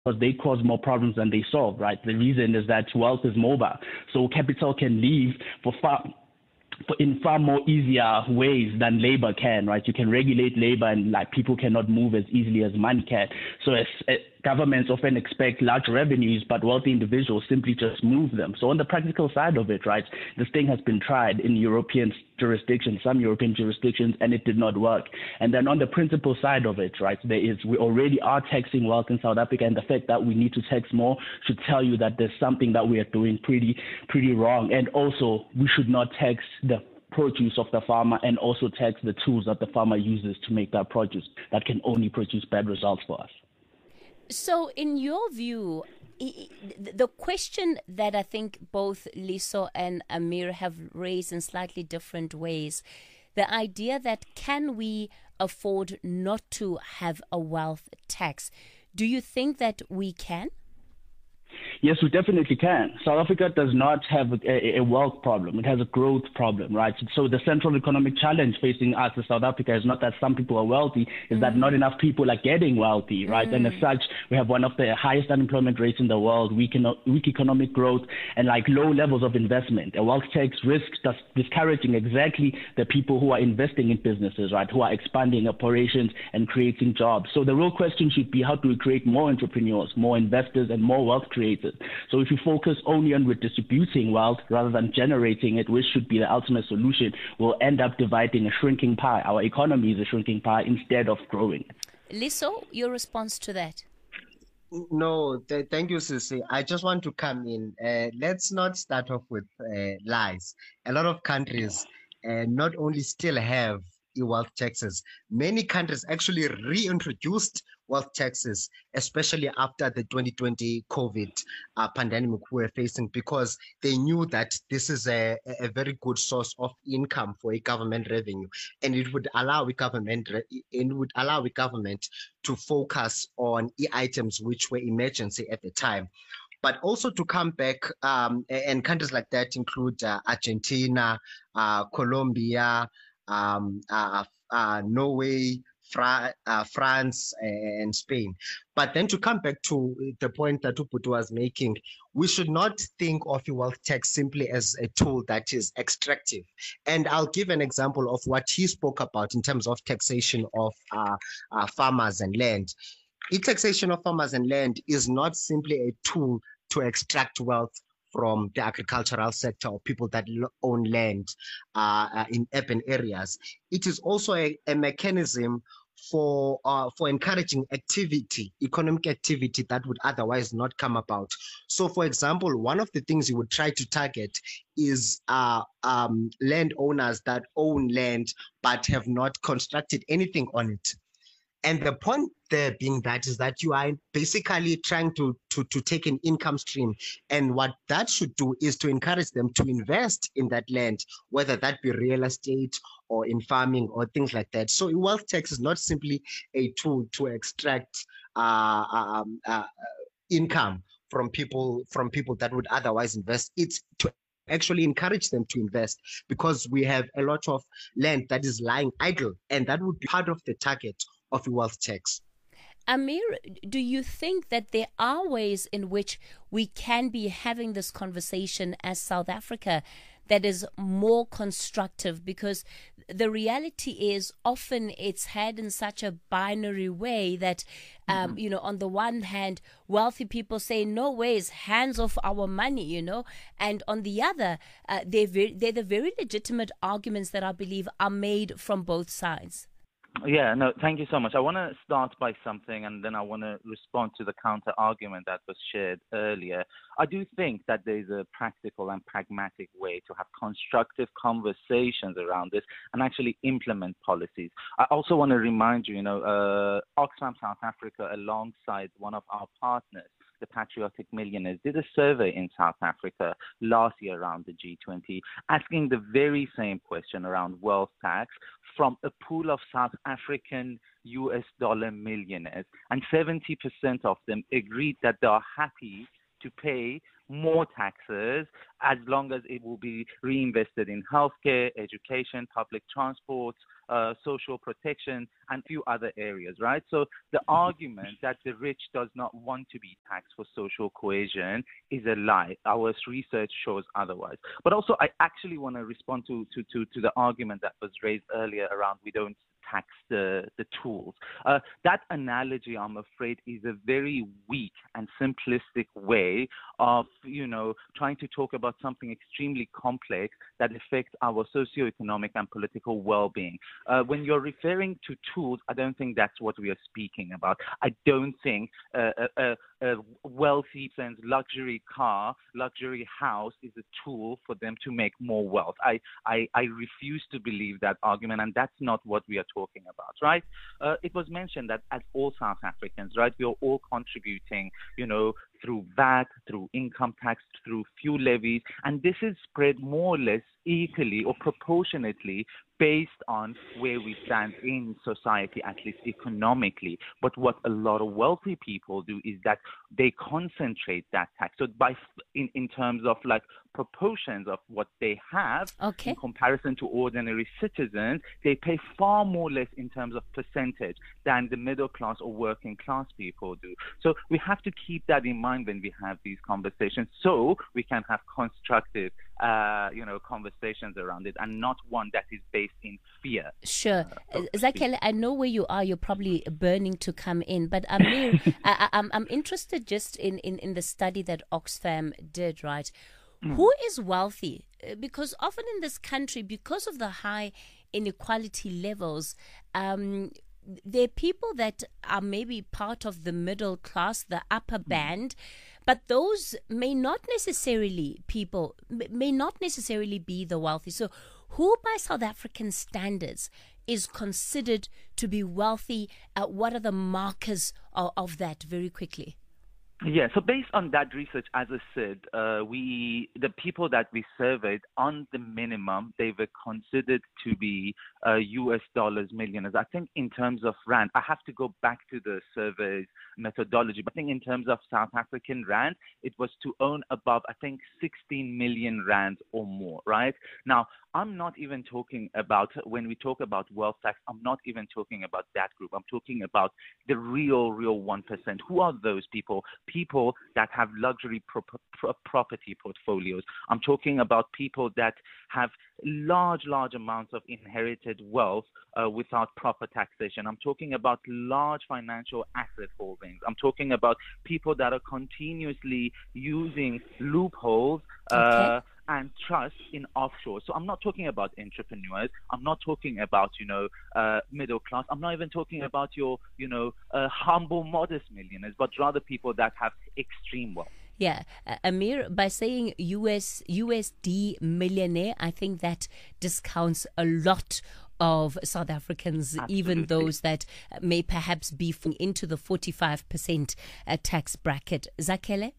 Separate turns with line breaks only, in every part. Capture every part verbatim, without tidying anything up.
because they cause more problems than they solve, right? The reason is that wealth is mobile. So capital can leave for far in far more easier ways than labor can, right? You can regulate labor and like people cannot move as easily as money can. So as, as governments often expect large revenues, but wealthy individuals simply just move them. So on the practical side of it, right, this thing has been tried in European jurisdictions, some European jurisdictions, and it did not work. And then on the principle side of it, right, there is, we already are taxing wealth in South Africa, and the fact that we need to tax more should tell you that there's something that we are doing pretty, pretty wrong. And also, we should not tax the produce of the farmer and also tax the tools that the farmer uses to make that produce that can only produce bad results for us.
So in your view, the question that I think both Liso and Amir have raised in slightly different ways, the idea that can we afford not to have a wealth tax? Do you think that we can?
Yes, we definitely can. South Africa does not have a, a wealth problem. It has a growth problem, right? So the central economic challenge facing us as South Africa is not that some people are wealthy, is mm. that not enough people are getting wealthy, right? Mm. And as such, we have one of the highest unemployment rates in the world, weak, weak economic growth, and like low levels of investment. A wealth tax risks discouraging exactly the people who are investing in businesses, right? Who are expanding operations and creating jobs. So the real question should be, how do we create more entrepreneurs, more investors, and more wealth creators? So if you focus only on redistributing wealth rather than generating it, which should be the ultimate solution, we'll end up dividing a shrinking pie. Our economy is a shrinking pie instead of growing.
Liso, your response to that?
No, th- thank you, Sisi. I just want to come in. Uh, let's not start off with uh, lies. A lot of countries uh, not only still have wealth taxes, many countries actually reintroduced wealth taxes, especially after the twenty twenty COVID uh, pandemic we were facing, because they knew that this is a, a very good source of income for a government revenue, and it would allow a government it would allow a government to focus on items which were emergency at the time. But also to come back, um, and countries like that include uh, Argentina, uh, Colombia, um, uh, uh, Norway, Fra- uh, France, and Spain. But then to come back to the point that Uputu was making, we should not think of a wealth tax simply as a tool that is extractive. And I'll give an example of what he spoke about in terms of taxation of uh, uh, farmers and land. The taxation of farmers and land is not simply a tool to extract wealth from the agricultural sector or people that own land uh, uh, in urban areas. It is also a, a mechanism for uh, for encouraging activity, economic activity that would otherwise not come about. So, for example, one of the things you would try to target is uh, um, landowners that own land but have not constructed anything on it. And the point there being that is that you are basically trying to, to, to take an income stream. And what that should do is to encourage them to invest in that land, whether that be real estate or in farming or things like that. So wealth tax is not simply a tool to extract uh, um, uh, income from people from people that would otherwise invest. It's to actually encourage them to invest, because we have a lot of land that is lying idle, and that would be part of the target of a wealth tax.
Amir, do you think that there are ways in which we can be having this conversation as South Africa that is more constructive? Because the reality is often it's had in such a binary way that, um, mm-hmm. you know, on the one hand, wealthy people say, no ways, hands off our money, you know, and on the other, uh, they're, very, they're the very legitimate arguments that I believe are made from both sides.
Yeah, no, thank you so much. I want to start by something, and then I want to respond to the counter argument that was shared earlier. I do think that there is a practical and pragmatic way to have constructive conversations around this and actually implement policies. I also want to remind you, you know, uh, Oxfam South Africa, alongside one of our partners, the Patriotic Millionaires, did a survey in South Africa last year around the G twenty, asking the very same question around wealth tax from a pool of South African U S dollar millionaires. And seventy percent of them agreed that they are happy to pay more taxes as long as it will be reinvested in healthcare, education, public transport, uh, social protection, and a few other areas, right? So the argument that the rich does not want to be taxed for social cohesion is a lie. Our research shows otherwise. But also, I actually want to respond to, to, to, to the argument that was raised earlier around we don't tax the, the tools. Uh, that analogy, I'm afraid, is a very weak and simplistic way of, you know, trying to talk about something extremely complex that affects our socioeconomic and political well-being. Uh, when you're referring to tools, I don't think that's what we are speaking about. I don't think uh, a, a wealthy sense luxury car, luxury house is a tool for them to make more wealth. I, I, I refuse to believe that argument, and that's not what we are talking about, right? Uh, it was mentioned that as all South Africans, right, we are all contributing, you know, through V A T, through income tax, through fuel levies, and this is spread more or less equally or proportionately based on where we stand in society, at least economically. But what a lot of wealthy people do is that they concentrate that tax. So by in, in terms of like proportions of what they have
okay.
in comparison to ordinary citizens, they pay far more less in terms of percentage than the middle class or working class people do. So we have to keep that in mind when we have these conversations, so we can have constructive Uh, you know, conversations around it, and not one that is based in fear.
Sure. Uh, Zakhele, I know where you are. You're probably burning to come in. But Amir, I, I'm, I'm interested just in, in, in the study that Oxfam did, right? Mm. Who is wealthy? Because often in this country, because of the high inequality levels, um, there are people that are maybe part of the middle class, the upper band, but those may not necessarily people may not necessarily be the wealthy. So who by South African standards is considered to be wealthy? Uh, what are the markers of, of that very quickly?
Yeah, so based on that research, as I said, uh, we the people that we surveyed on the minimum, they were considered to be uh, U S dollars millionaires. I think in terms of rand, I have to go back to the survey's methodology, but I think in terms of South African rand, it was to own above, I think, sixteen million rand or more, right? Now, I'm not even talking about, when we talk about wealth tax, I'm not even talking about that group. I'm talking about the real, real one percent. Who are those people? People that have luxury pro- pro- property portfolios. I'm talking about people that have large, large amounts of inherited wealth uh, without proper taxation. I'm talking about large financial asset holdings. I'm talking about people that are continuously using loopholes uh,
okay.
and trust in offshore. So I'm not talking about entrepreneurs. I'm not talking about, you know, uh, middle class. I'm not even talking about your, you know, uh, humble, modest millionaires, but rather people that have extreme wealth.
Yeah, uh, Amir, by saying U S U S D millionaire, I think that discounts a lot of South Africans,
Absolutely.
Even those that may perhaps be into the forty-five percent tax bracket. Zakhele?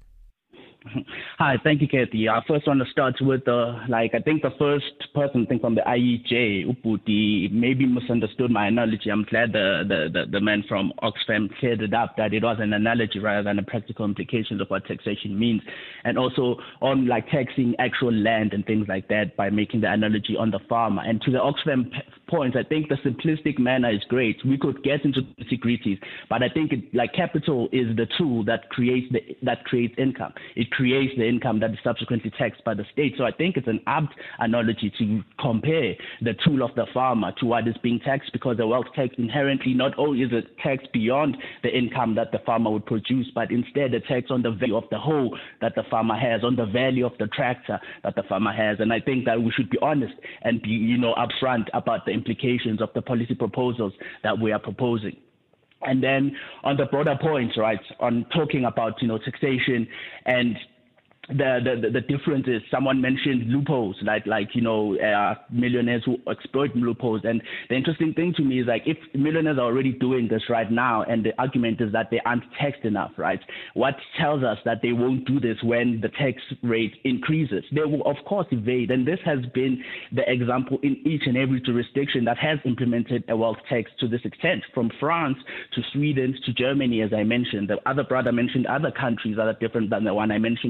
Hi, thank you, Kathy. I first want to start with, uh, like, I think the first person, I think from the I E J, Uputi, maybe misunderstood my analogy. I'm glad the, the, the, the man from Oxfam cleared it up, that it was an analogy rather than a practical implications of what taxation means. And also on, like, taxing actual land and things like that by making the analogy on the farmer. And to the Oxfam points, I think the simplistic manner is great. We could get into the nitty-gritties, but I think it, like, capital is the tool that creates the that creates income. It creates the income that is subsequently taxed by the state. So I think it's an apt analogy to compare the tool of the farmer to what is being taxed, because the wealth tax inherently not only is a tax beyond the income that the farmer would produce, but instead a tax on the value of the hoe that the farmer has, on the value of the tractor that the farmer has. And I think that we should be honest and be, you know, upfront about the implications of the policy proposals that we are proposing. And then on the broader points, right, on talking about, you know, taxation and the, the, the difference is, someone mentioned loopholes, like, like you know, uh, millionaires who exploit loopholes. And the interesting thing to me is, like, if millionaires are already doing this right now, and the argument is that they aren't taxed enough, right? What tells us that they won't do this when the tax rate increases? They will, of course, evade. And this has been the example in each and every jurisdiction that has implemented a wealth tax to this extent, from France to Sweden to Germany, as I mentioned. The other brother mentioned other countries that are different than the one I mentioned, but they have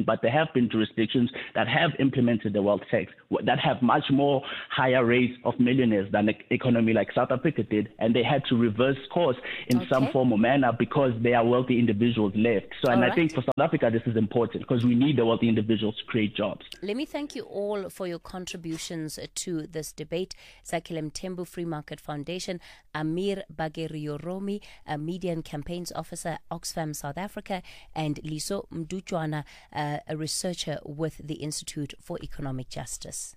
have been jurisdictions that have implemented the wealth tax that have much more higher rates of millionaires than an economy like South Africa did, and they had to reverse course in
okay.
some form or manner because there are wealthy individuals left. So, and
all
I
right.
think for South Africa, this is important because we need the wealthy individuals to create jobs.
Let me thank you all for your contributions to this debate. Zakile Mthembu, Free Market Foundation, Amir Bagerioromi, a Media and Campaigns Officer, Oxfam South Africa, and Liso Mduchwana, uh, a researcher with the Institute for Economic Justice.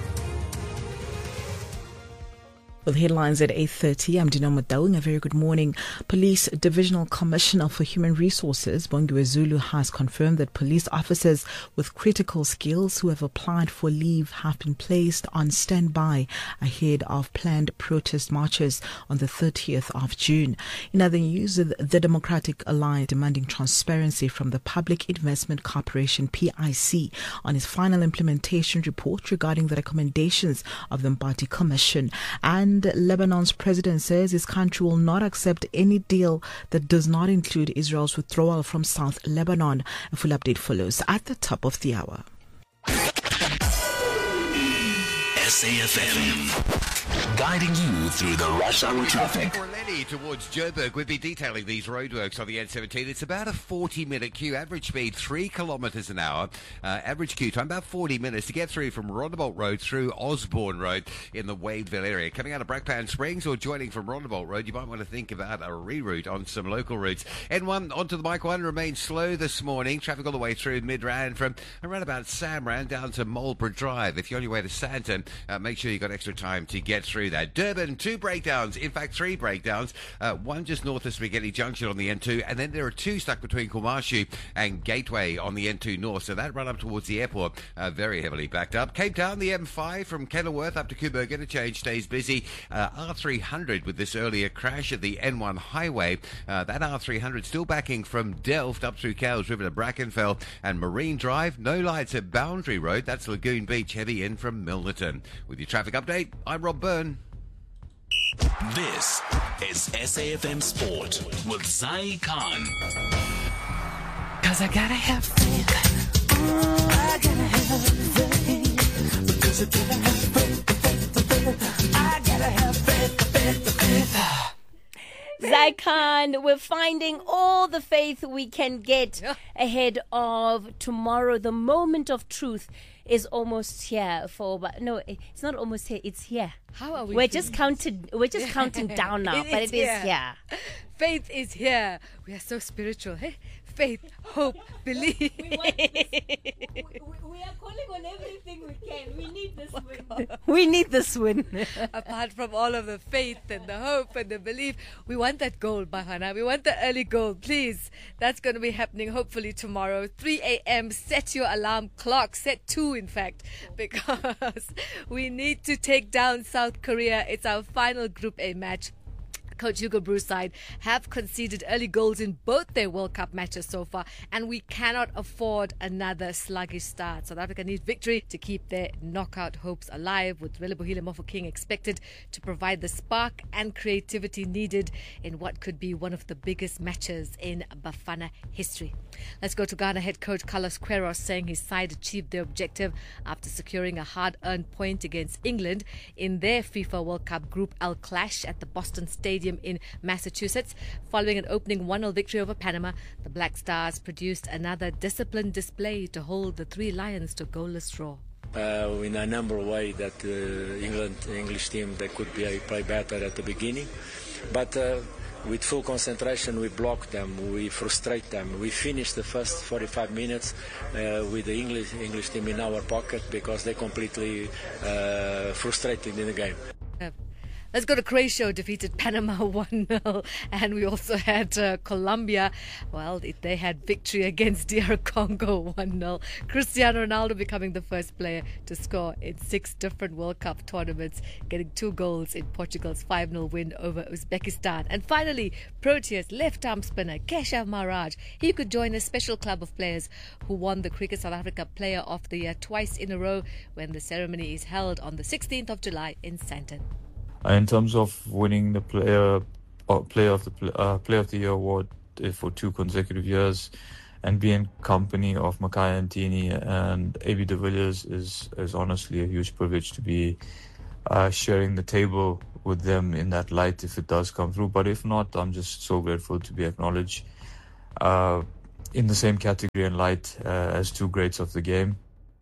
With headlines at eight thirty, I'm Dino Madaung. A very good morning. Police Divisional Commissioner for Human Resources, Bongiwe Zulu, has confirmed that police officers with critical skills who have applied for leave have been placed on standby ahead of planned protest marches on the thirtieth of June. In other news, the Democratic Alliance demanding transparency from the Public Investment Corporation, P I C, on its final implementation report regarding the recommendations of the Mbati Commission. And And Lebanon's president says his country will not accept any deal that does not include Israel's withdrawal from South Lebanon. A full update follows at the top of the hour.
S A F M, guiding you through the rush hour traffic.
Lenny towards Joburg. We'll be detailing these roadworks on the N seventeen. It's about a forty minute queue. Average speed three kilometres an hour. Uh, average queue time about forty minutes to get through from Rondebolt Road through Osborne Road in the Wadeville area. Coming out of Brakpan Springs or joining from Rondebolt Road, you might want to think about a reroute on some local routes. N one onto the Mike one remains slow this morning. Traffic all the way through Midrand from around about Samrand down to Marlborough Drive. If you're on your way to Sandton, uh, make sure you've got extra time to get through that. Durban, two breakdowns. In fact, three breakdowns. Uh, one just north of Spaghetti Junction on the N two, and then there are two stuck between Kumashu and Gateway on the N two North. So that run up towards the airport, uh, very heavily backed up. Cape Town, the M five from Kenilworth up to Coburg Interchange stays busy. Uh, R three hundred with this earlier crash at the N one highway. Uh, that R three hundred still backing from Delft up through Cowes River to Brackenfell and Marine Drive. No lights at Boundary Road. That's Lagoon Beach, heavy in from Milnerton. With your traffic update, I'm Rob Byrne.
This is S A F M Sport with Zai Khan.
Cause I gotta have faith. Oh, I gotta have faith. Because I gotta have faith. I gotta have faith, faith, faith.
Zai Khan, we're finding all the faith we can get ahead of tomorrow. The moment of truth is almost here for, but no, it's not almost here, it's here.
How are we?
We're
doing?
just counting, we're just counting down now,
it
but
is
it is
here.
here.
Faith is here. We are so spiritual. Hey? Faith, hope, believe.
We, want this, we, we are calling on everything we can. We need this win. We need this win.
Apart from all of the faith and the hope and the belief, we want that goal, Bahana. We want the early goal, please. That's going to be happening hopefully tomorrow. three a.m. Set your alarm clock. Set two, in fact, because we need to take down South Korea. It's our final Group A match. Coach Hugo Broos' side have conceded early goals in both their World Cup matches so far, and we cannot afford another sluggish start. South Africa needs victory to keep their knockout hopes alive, with Relebohile Mofokeng expected to provide the spark and creativity needed in what could be one of the biggest matches in Bafana history. Let's go to Ghana head coach Carlos Queiroz saying his side achieved their objective after securing a hard-earned point against England in their FIFA World Cup Group L clash at the Boston Stadium in Massachusetts. Following an opening one nil victory over Panama, the Black Stars produced another disciplined display to hold the Three Lions to goalless draw.
Uh, in a number of ways that uh, England, English team, they could be uh, play better at the beginning, but uh, with full concentration we block them, we frustrate them. We finish the first forty-five minutes uh, with the English English team in our pocket because they completely uh, frustrated in the game.
Uh, Let's go to Croatia, who defeated Panama one nil. And we also had uh, Colombia. Well, it, they had victory against D R Congo one nil. Cristiano Ronaldo becoming the first player to score in six different World Cup tournaments, getting two goals in Portugal's five nil win over Uzbekistan. And finally, Proteas left-arm spinner Keshav Maharaj. He could join a special club of players who won the Cricket South Africa Player of the Year twice in a row when the ceremony is held on the sixteenth of July in Sandton.
In terms of winning the player, uh, player of the uh, player of the year award for two consecutive years, and be in company of Makai Antini and A B de Villiers is, is honestly a huge privilege to be uh, sharing the table with them in that light if it does come through. But if not, I'm just so grateful to be acknowledged uh, in the same category and light uh, as two greats of the game.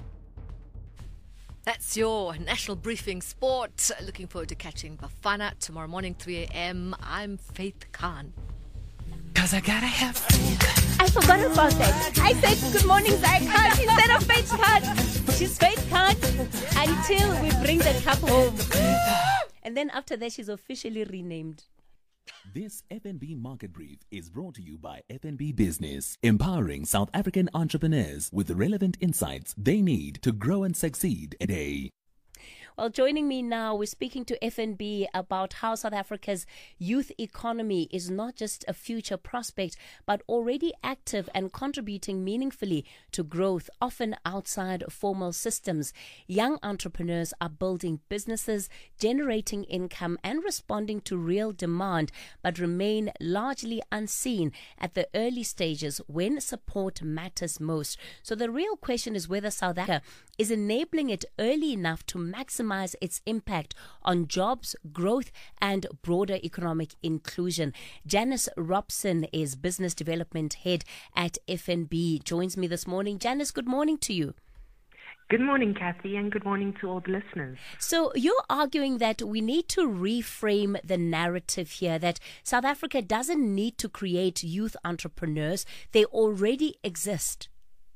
That's your National Briefing Sport. Looking forward to catching Bafana tomorrow morning, three a.m. I'm Faith Khan.
Cause I gotta have faith.
I forgot about that. I said good morning, Zai Khan, instead of Faith Khan. She's Faith Khan until we bring the cup home. And then after that, she's officially renamed.
This F N B Market Brief is brought to you by F N B Business, empowering South African entrepreneurs with the relevant insights they need to grow and succeed today.
Well, joining me now, we're speaking to F N B about how South Africa's youth economy is not just a future prospect, but already active and contributing meaningfully to growth, often outside formal systems. Young entrepreneurs are building businesses, generating income and responding to real demand, but remain largely unseen at the early stages when support matters most. So the real question is whether South Africa is enabling it early enough to maximize its impact on jobs, growth, and broader economic inclusion. Janice Robson is Business Development Head at F N B. Joins me this morning. Janice, good morning to you.
Good morning, Kathy, and good morning to all the listeners.
So you're arguing that we need to reframe the narrative here, that South Africa doesn't need to create youth entrepreneurs. They already exist.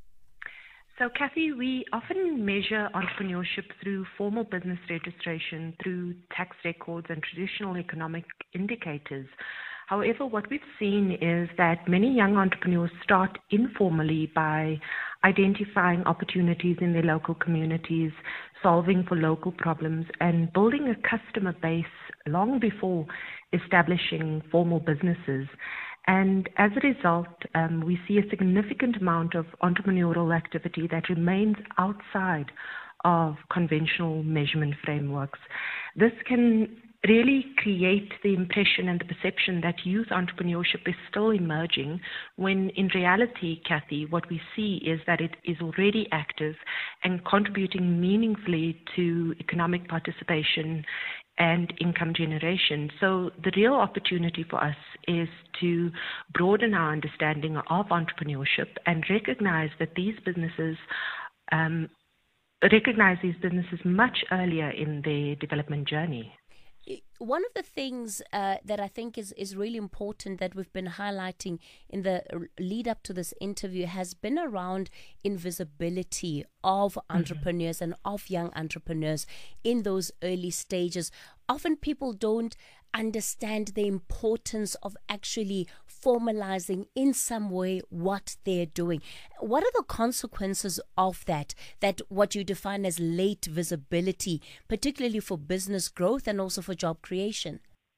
So, Kathy, we often measure entrepreneurship through formal business registration, through tax records and traditional economic indicators. However, what we've seen is that many young entrepreneurs start informally by identifying opportunities in their local communities, solving for local problems, and building a customer base long before establishing formal businesses. And as a result, um, we see a significant amount of entrepreneurial activity that remains outside of conventional measurement frameworks. This can really create the impression and the perception that youth entrepreneurship is still emerging, when in reality, Kathy, what we see is that it is already active and contributing meaningfully to economic participation and income generation. So the real opportunity for us is to broaden our understanding of entrepreneurship and recognize that these businesses um, recognize these businesses much earlier in their development journey.
One of the things uh, that I think is, is really important that we've been highlighting in the lead up to this interview has been around invisibility of entrepreneurs mm-hmm. and of young entrepreneurs in those early stages. Often people don't understand the importance of actually formalizing in some way what they're doing. What are the consequences of that, that what you define as late visibility, particularly for business growth and also for job creation?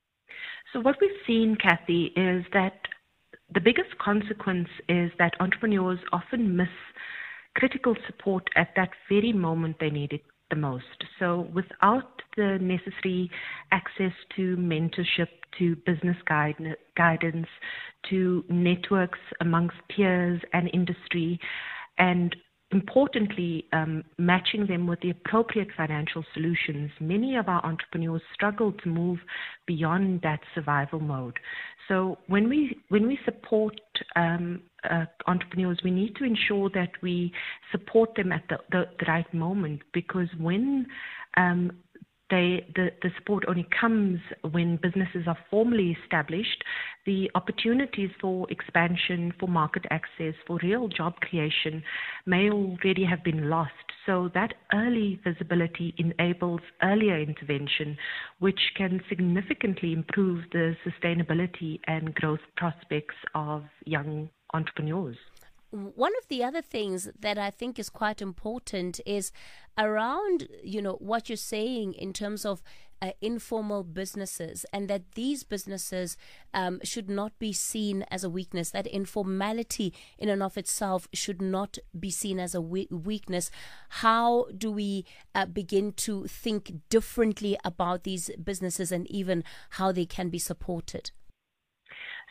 So what we've seen, Kathy, is that the biggest consequence is that entrepreneurs often miss critical support at that very moment they need it the most. So without the necessary access to mentorship, to business guide, guidance, to networks amongst peers and industry, and importantly, um, matching them with the appropriate financial solutions, many of our entrepreneurs struggle to move beyond that survival mode. So when we when we support um, uh, entrepreneurs, we need to ensure that we support them at the, the, the right moment, because when um, They, the, the support only comes when businesses are formally established, the opportunities for expansion, for market access, for real job creation may already have been lost. So that early visibility enables earlier intervention, which can significantly improve the sustainability and growth prospects of young entrepreneurs.
One of the other things that I think is quite important is around, you know, what you're saying in terms of uh, informal businesses, and that these businesses um, should not be seen as a weakness, that informality in and of itself should not be seen as a we- weakness. How do we uh, begin to think differently about these businesses and even how they can be supported?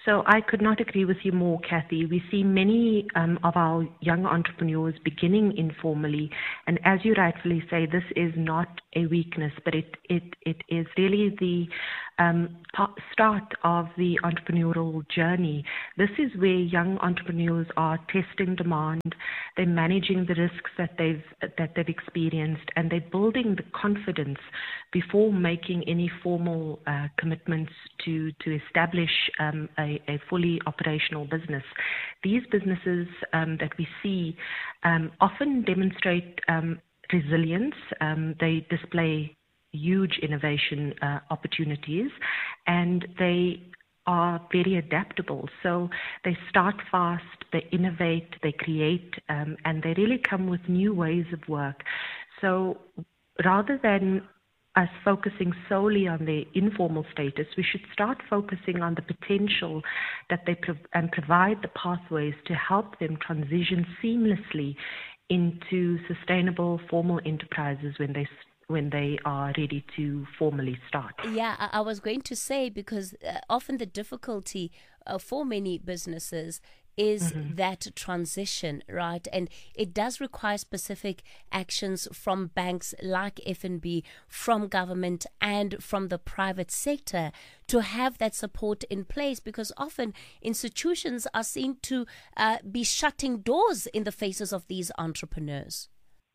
So I could not agree with you more, Kathy. We see many um, of our young entrepreneurs beginning informally, and as you rightfully say, this is not a weakness, but it it, it is really the um, start of the entrepreneurial journey. This is where young entrepreneurs are testing demand, they're managing the risks that they've that they've experienced, and they're building the confidence before making any formal uh, commitments to to establish um, a, a fully operational business. These businesses um, that we see um, often demonstrate um, resilience. Um, they display huge innovation uh, opportunities, and they are very adaptable. So they start fast, they innovate, they create, um, and they really come with new ways of work. So rather than us focusing solely on their informal status, we should start focusing on the potential that they prov- and provide the pathways to help them transition seamlessly into sustainable formal enterprises when they when they are ready to formally start.
Yeah, I, I was going to say, because uh, often the difficulty uh, for many businesses is mm-hmm. that transition, right? And it does require specific actions from banks like F N B, from government and from the private sector to have that support in place, because often institutions are seen to uh, be shutting doors in the faces of these entrepreneurs.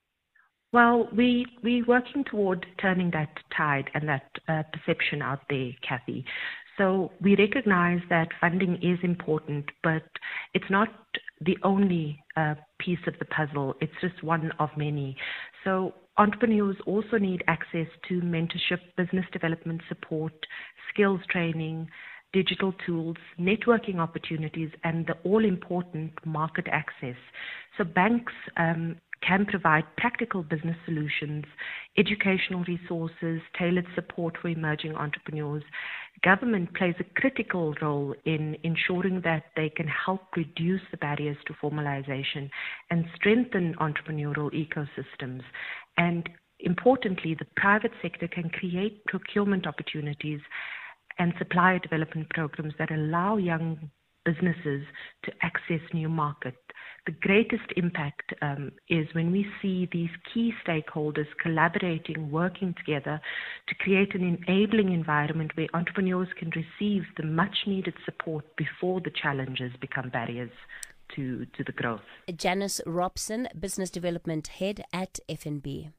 Well, we, we're working toward turning that tide and that uh, perception out there, Kathy. So we recognize that funding is important, but it's not the only uh, piece of the puzzle. It's just one of many. So entrepreneurs also need access to mentorship, business development support, skills training, digital tools, networking opportunities, and the all-important market access. So banks um, can provide practical business solutions, educational resources, tailored support for emerging entrepreneurs. Government plays a critical role in ensuring that they can help reduce the barriers to formalization and strengthen entrepreneurial ecosystems. And importantly, the private sector can create procurement opportunities and supplier development programs that allow young businesses to access new markets. The greatest impact um, is when we see these key stakeholders collaborating, working together to create an enabling environment where entrepreneurs can receive the much-needed support before the challenges become barriers to, to the growth.
Janice Robson, Business Development Head at F N B.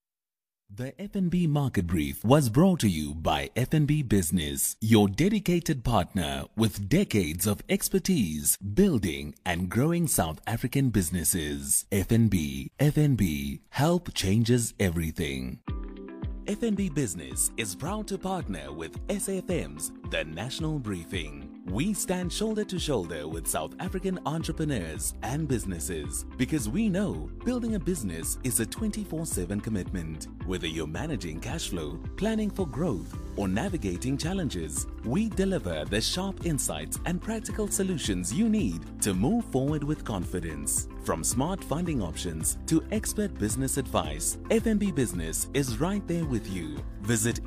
The F N B Market Brief was brought to you by F N B Business, your dedicated partner with decades of expertise building and growing South African businesses. F N B, F N B, help changes everything. F N B Business is proud to partner with S A F M's The National Briefing. We stand shoulder to shoulder with South African entrepreneurs and businesses because we know building a business is a twenty-four seven commitment. Whether you're managing cash flow, planning for growth, or navigating challenges, we deliver the sharp insights and practical solutions you need to move forward with confidence. From smart funding options to expert business advice, F N B Business is right there with you. Visit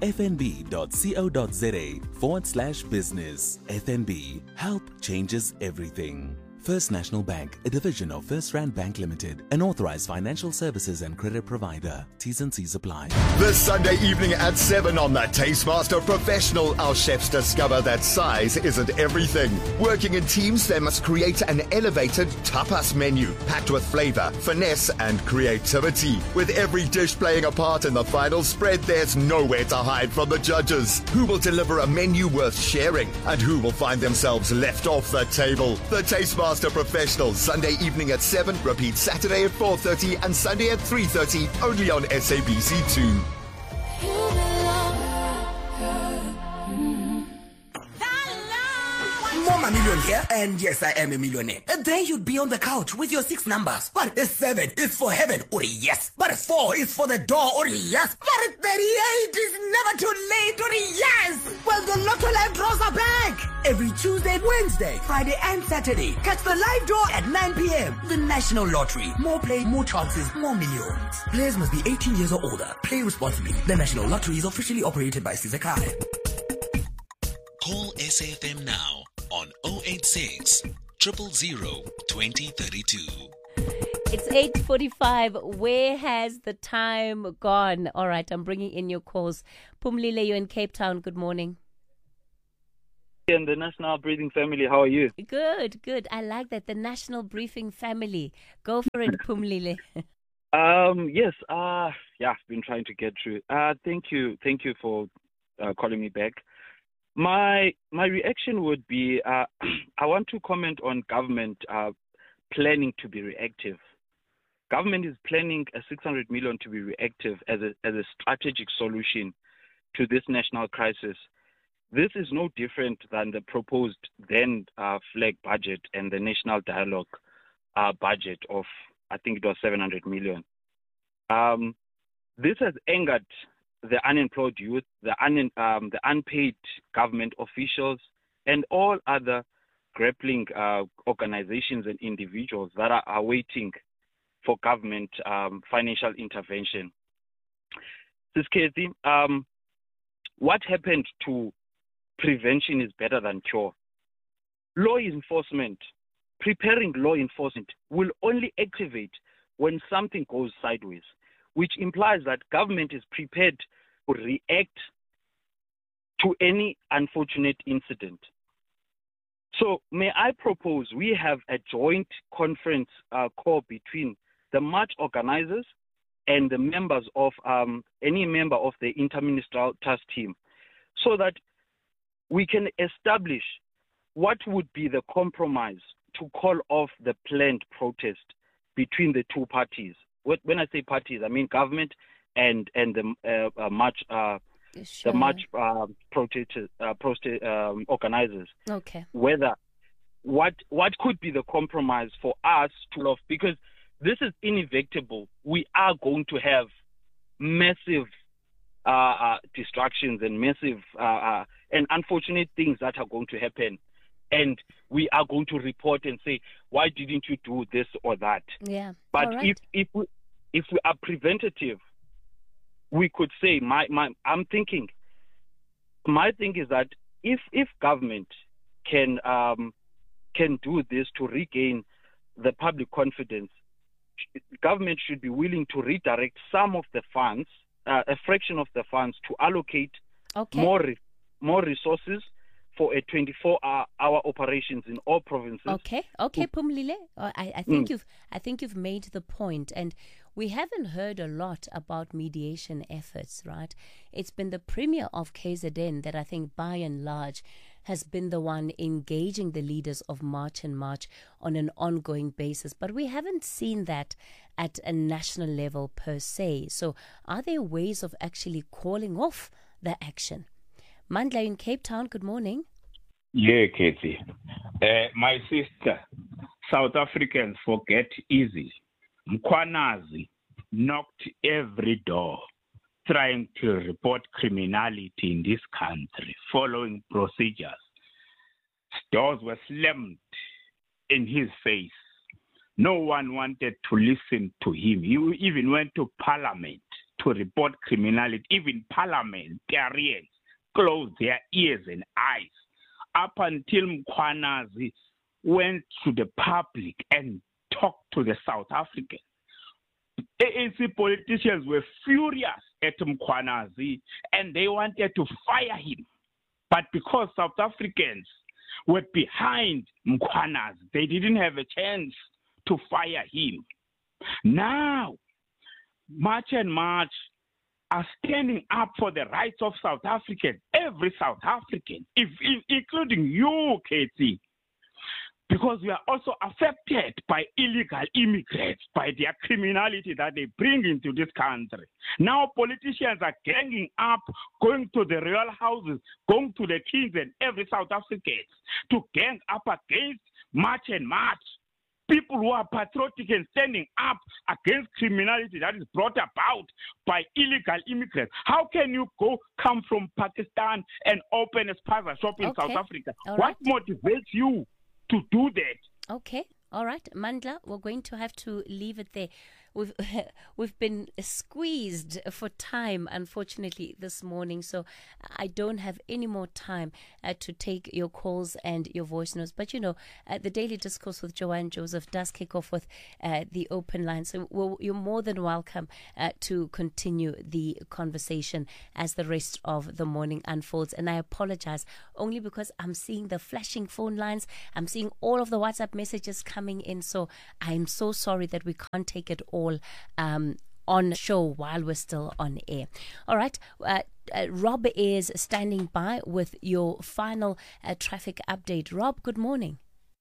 fnb.co.za forward slash business. F N B, help changes everything. First National Bank, a division of First Rand Bank Limited, an authorized financial services and credit provider. T's and C's apply.
This Sunday evening at seven on the Tastemaster Professional, our chefs discover that size isn't everything. Working in teams, they must create an elevated tapas menu packed with flavor, finesse, and creativity. With every dish playing a part in the final spread, there's nowhere to hide from the judges. Who will deliver a menu worth sharing, and who will find themselves left off the table? The Tastemaster Professional, Sunday evening at seven, repeat Saturday at four thirty and Sunday at three thirty, only on S A B C two.
I'm a millionaire, and yes, I am a millionaire. And then you'd be on the couch with your six numbers. But a seven is for heaven, or yes. But a four is for the door, or yes. But a thirty-eight is never too late, or yes. Well, the Lotto Live draws are back. Every Tuesday, Wednesday, Friday, and Saturday. Catch the live draw at nine p.m. The National Lottery. More play, more chances, more millions. Players must be eighteen years or older. Play responsibly. The National Lottery is officially operated by Sizakai.
Call S A F M now
on oh eight six, zero zero zero, two zero three two.
It's eight forty-five. Where has the time gone? All right, I'm bringing in your calls. Pumlile, you're in Cape Town. Good morning.
And the National Breathing family, how are you?
Good, good. I like that. The National Briefing family. Go for it, Pumlile.
Um, yes, uh, yeah, I've been trying to get through. Uh, thank you, thank you for uh, calling me back. My my reaction would be, uh, I want to comment on government uh, planning to be reactive. Government is planning a six hundred million to be reactive as a as a strategic solution to this national crisis. This is no different than the proposed then uh, flag budget and the national dialogue uh, budget of, I think it was seven hundred million. Um, this has angered the unemployed youth, the, un, um, the unpaid government officials, and all other grappling uh, organizations and individuals that are, are waiting for government um, financial intervention. Sis Kathy, um, what happened to prevention is better than cure? Law enforcement, preparing law enforcement will only activate when something goes sideways, which implies that government is prepared to react to any unfortunate incident. So may I propose we have a joint conference uh, call between the march organizers and the members of um, any member of the interministerial task team, so that we can establish what would be the compromise to call off the planned protest between the two parties. When I say parties, I mean government and and the uh, uh, march uh, sure. the march uh, protest uh, protest um, organizers.
Okay.
Whether what what could be the compromise for us to love, because this is inevitable. We are going to have massive uh, uh, distractions and massive uh, uh, and unfortunate things that are going to happen. And we are going to report and say, why didn't you do this or that?
Yeah.
But
All right.
if if we, if we are preventative, we could say, my, my I'm thinking, my thing is that if if government can um, can do this to regain the public confidence, government should be willing to redirect some of the funds, uh, a fraction of the funds, to allocate
okay.
more more resources for a twenty-four hour operations in all provinces.
Okay, okay, Pumlile. I, I think
Mm.
you've I think you've made the point, and we haven't heard a lot about mediation efforts, right? It's been the Premier of K Z N that I think by and large has been the one engaging the leaders of March and March on an ongoing basis, but we haven't seen that at a national level per se. So are there ways of actually calling off the action? Mandla in Cape Town, good morning.
Yeah, Katie. Uh, my sister, South Africans forget easy. Mkwanazi knocked every door trying to report criminality in this country, following procedures. Doors were slammed in his face. No one wanted to listen to him. He even went to Parliament to report criminality. Even parliamentarians closed their ears and eyes up until Mkwanazi went to the public and talked to the South Africans. A N C politicians were furious at Mkwanazi and they wanted to fire him. But because South Africans were behind Mkwanazi, they didn't have a chance to fire him. Now, March and March are standing up for the rights of South Africans, every South African, if, if, including you, Katie, because we are also affected by illegal immigrants, by their criminality that they bring into this country. Now politicians are ganging up, going to the royal houses, going to the kings and every South African to gang up against March and March. People who are patriotic and standing up against criminality that is brought about by illegal immigrants. How can you go come from Pakistan and open a spaza shop in
Okay.
South Africa?
All
What
right.
motivates you to do that?
Okay, all right. Mandla, we're going to have to leave it there. we've we've been squeezed for time, unfortunately, this morning. So I don't have any more time uh, to take your calls and your voice notes. But you know, uh, the Daily Discourse with Joanne Joseph does kick off with uh, the open line. So well, you're more than welcome uh, to continue the conversation as the rest of the morning unfolds. And I apologize only because I'm seeing the flashing phone lines. I'm seeing all of the WhatsApp messages coming in. So I'm so sorry that we can't take it all um, on show while we're still on air. All right. Uh, uh, Rob is standing by with your final uh, traffic update. Rob, good morning.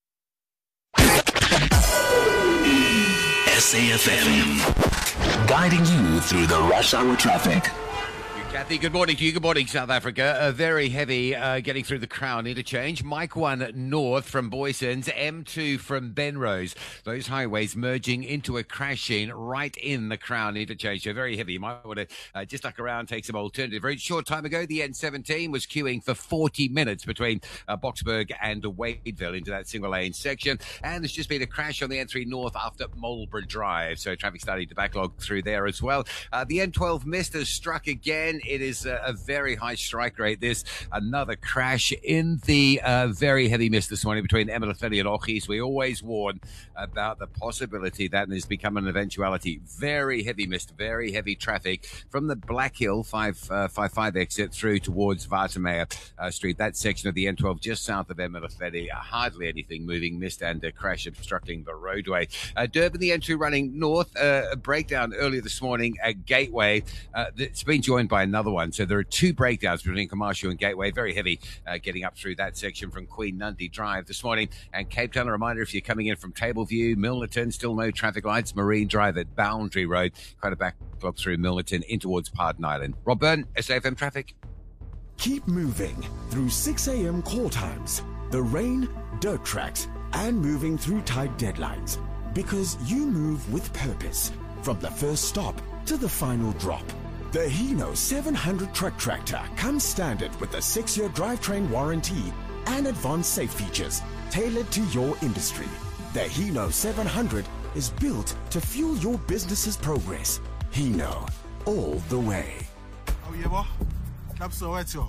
S A F M, guiding you through the rush hour traffic.
Kathy, good morning to you. Good morning, South Africa. Uh, very heavy uh, getting through the Crown interchange. Mike one north from Boysons, M two from Benrose. Those highways merging into a crash scene right in the Crown interchange. So very heavy. You might want to uh, just duck around, take some alternative. Very short time ago, the N seventeen was queuing for forty minutes between uh, Boksburg and Wadeville into that single lane section. And there's just been a crash on the N three north after Marlborough Drive. So traffic starting to backlog through there as well. Uh, the N twelve mist has struck again. It is a, a very high strike rate. There's another crash in the uh, very heavy mist this morning between Emelafeli and Ochis. We always warn about the possibility that has become an eventuality. Very heavy mist, very heavy traffic from the Black Hill five fifty-five exit through towards Watermeyer uh, Street. That section of the N twelve just south of Emelafeli. Uh, hardly anything moving, mist and a crash obstructing the roadway. Uh, Durban, the N two running north. Uh, a breakdown earlier this morning at Gateway. Uh, it's been joined by another one. So there are two breakdowns between Commercial and Gateway. Very heavy uh, getting up through that section from Queen Nundy Drive this morning. And Cape Town, a reminder, if you're coming in from Tableview, Milnerton, still no traffic lights. Marine Drive at Boundary Road. Quite a backlog through Milnerton in towards Pardon Island. Rob Byrne, S A F M Traffic.
Keep moving through six a.m. call times, the rain, dirt tracks, and moving through tight deadlines. Because you move with purpose. From the first stop to the final drop. The Hino seven hundred truck tractor comes standard with a six-year drivetrain warranty and advanced safe features tailored to your industry. The Hino seven hundred is built to fuel your business's progress. Hino, all the way.
Oh, yeah, Club Soweto.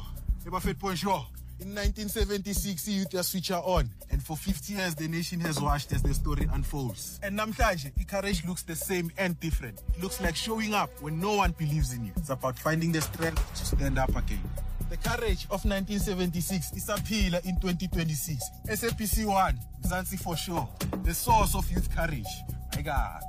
In nineteen seventy-six, you just switch her on. And for fifty years, the nation has watched as the story unfolds. And namhlanje, Icarage looks the same and different. It looks like showing up when no one believes in you. It's about finding the strength to stand up again. The courage of nineteen seventy-six is a pillar in twenty twenty-six. S A P C one, Mzansi for sure. The source of youth courage. My God.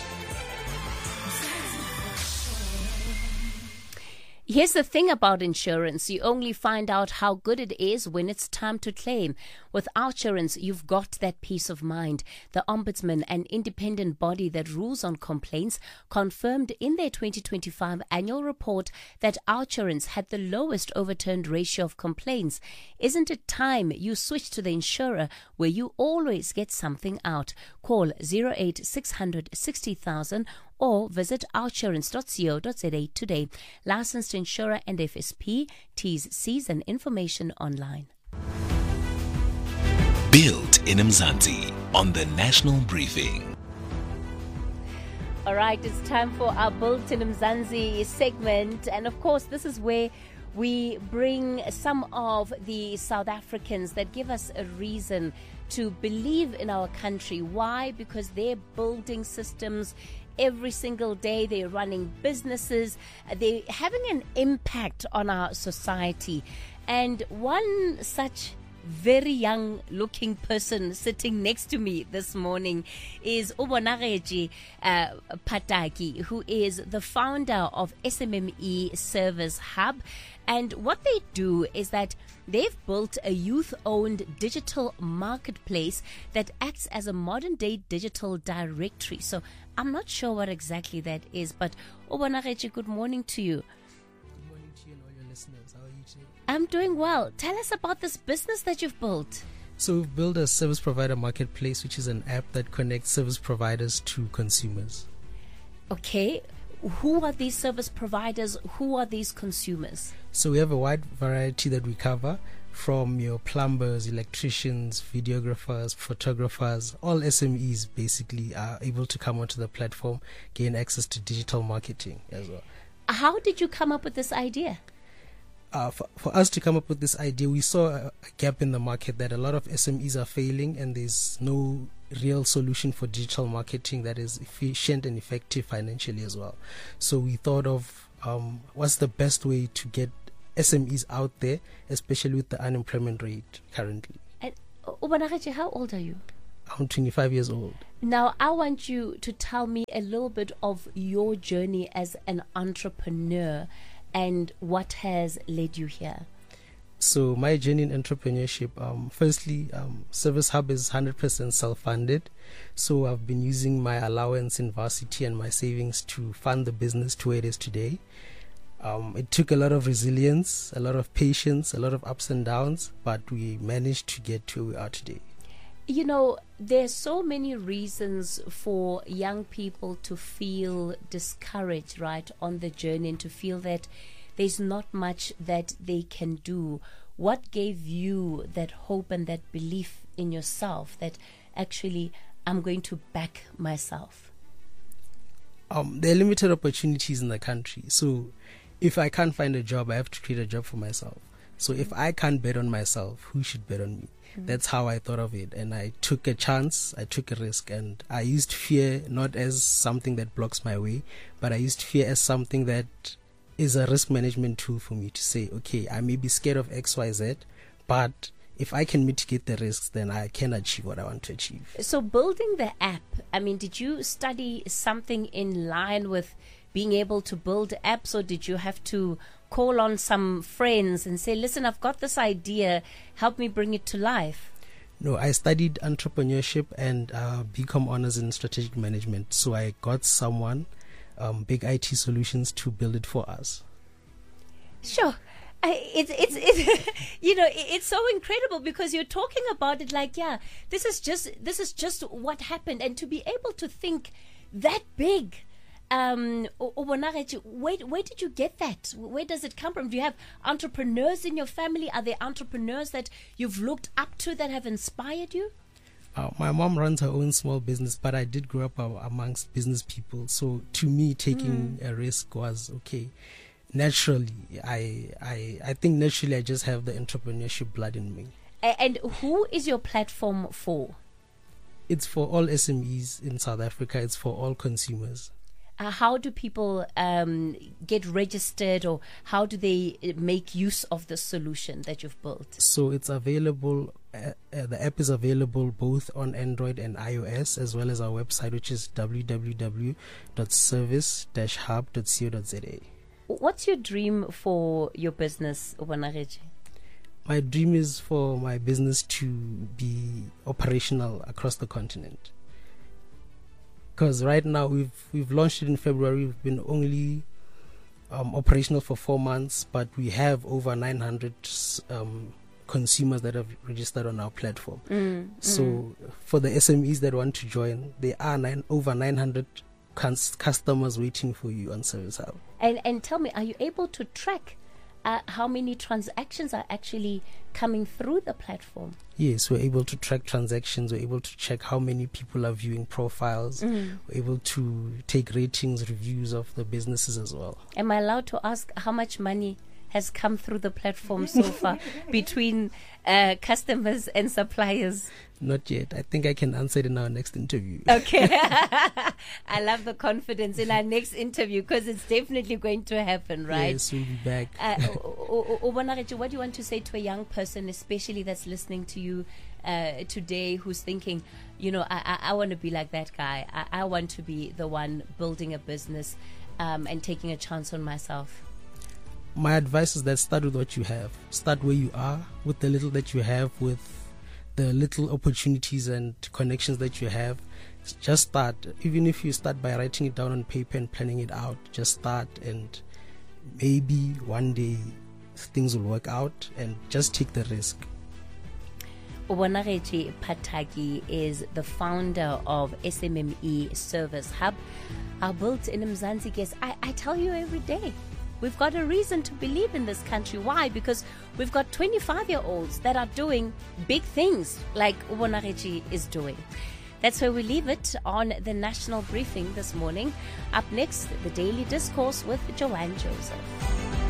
Here's the thing about insurance. You only find out how good it is when it's time to claim. With Outsurance, you've got that peace of mind. The Ombudsman, an independent body that rules on complaints, confirmed in their twenty twenty-five annual report that Outsurance had the lowest overturned ratio of complaints. Isn't it time you switch to the insurer where you always get something out? Call zero eight six hundred sixty thousand or visit outsurance dot co dot za today. Licensed insurer and F S P. T's, C's and information online.
Built in Mzansi on the National Briefing.
All right, it's time for our Built in Mzansi segment. And of course, this is where we bring some of the South Africans that give us a reason to believe in our country. Why? Because they're building systems every single day. They're running businesses. They're having an impact on our society. And one such very young looking person sitting next to me this morning is Ubonareji uh, Pataki, who is the founder of S M M E Service Hub. And what they do is that they've built a youth-owned digital marketplace that acts as a modern-day digital directory. So I'm not sure what exactly that is, but Ubonareji, good morning to you.
Good morning to you and all your listeners. How are you today?
I'm doing well. Tell us about this business that you've built.
So we've built a service provider marketplace, which is an app that connects service providers to consumers.
Okay. Who are these service providers? Who are these consumers?
So we have a wide variety that we cover, from your plumbers, electricians, videographers, photographers, all S M Es basically are able to come onto the platform, gain access to digital marketing as well.
How did you come up with this idea?
Uh, for, for us to come up with this idea, we saw a, a gap in the market that a lot of S M Es are failing, and there's no real solution for digital marketing that is efficient and effective financially as well. So we thought of um, what's the best way to get S M Es out there, especially with the unemployment rate currently.
And Obanagachi, how old are you?
I'm twenty-five years old.
Now, I want you to tell me a little bit of your journey as an entrepreneur and what has led you here.
So my journey in entrepreneurship, um, firstly, um, Service Hub is one hundred percent self-funded. So I've been using my allowance in varsity and my savings to fund the business to where it is today. Um, it took a lot of resilience, a lot of patience, a lot of ups and downs, but we managed to get to where we are today.
You know, there's so many reasons for young people to feel discouraged, right, on the journey, and to feel that there's not much that they can do. What gave you that hope and that belief in yourself that actually I'm going to back myself?
Um, there are limited opportunities in the country. So if I can't find a job, I have to create a job for myself. So if I can't bet on myself, who should bet on me? Mm-hmm. That's how I thought of it. And I took a chance, I took a risk, and I used fear not as something that blocks my way, but I used fear as something that is a risk management tool for me to say, okay, I may be scared of X, Y, Z, but if I can mitigate the risks, then I can achieve what I want to achieve.
So building the app, I mean, did you study something in line with being able to build apps, or did you have to call on some friends and say, listen, I've got this idea, help me bring it to life?
No, I studied entrepreneurship and uh, B Com honors in strategic management. So I got someone, um, Big I T Solutions, to build it for us.
Sure. I, it's it's it, you know, it, it's so incredible because you're talking about it like, yeah, this is just this is just what happened, and to be able to think that big. Um, Obanagachi, where where did you get that? Where does it come from? Do you have entrepreneurs in your family? Are there entrepreneurs that you've looked up to that have inspired you?
Uh, my mom runs her own small business, but I did grow up uh, amongst business people. So to me, taking mm. a risk was okay. Naturally, I, I I think naturally I just have the entrepreneurship blood in me.
And who is your platform for?
It's for all S M Es in South Africa. It's for all consumers.
Uh, how do people um, get registered, or how do they make use of the solution that you've built?
So it's available, uh, uh, the app is available both on Android and iOS, as well as our website, which is w w w dot service dash hub dot co dot z a.
What's your dream for your business, Obanagachi?
My dream is for my business to be operational across the continent. Because right now we've we've launched it in February. We've been only um, operational for four months, but we have over nine hundred um, consumers that have registered on our platform.
Mm,
so
mm.
for the S M Es that want to join, there are nine, over nine hundred cons- customers waiting for you on Service Hub.
And and tell me, are you able to track uh, how many transactions are actually coming through the platform?
Yes, we're able to track transactions. We're able to check how many people are viewing profiles.
Mm.
We're able to take ratings, reviews of the businesses as well.
Am I allowed to ask how much money has come through the platform so far between uh, customers and suppliers?
Not yet. I think I can answer it in our next interview.
Okay. I love the confidence in our next interview because it's definitely going to happen, right?
Yes, we'll be back.
Uh, Obanagachi, what do you want to say to a young person, especially that's listening to you uh, today, who's thinking, you know, I, I, I want to be like that guy. I, I want to be the one building a business um, and taking a chance on myself?
My advice is that start with what you have. Start where you are, with the little that you have, with the little opportunities and connections that you have. Just start. Even if you start by writing it down on paper and planning it out, just start, and maybe one day things will work out, and just take the risk.
Obanagachi Phathaki is the founder of S M E Service Hub. Our built in Mzansi guest. I, I tell you every day, we've got a reason to believe in this country. Why? Because we've got twenty-five-year-olds that are doing big things like Ubonareji is doing. That's where we leave it on the National Briefing this morning. Up next, the Daily Discourse with Joanne Joseph.